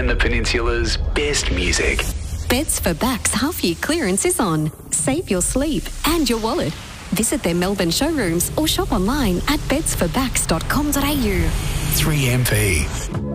and the Peninsula's best music. Beds for Backs half-year clearance is on. Save your sleep and your wallet. Visit their Melbourne showrooms or shop online at bedsforbacks.com.au. 3MP.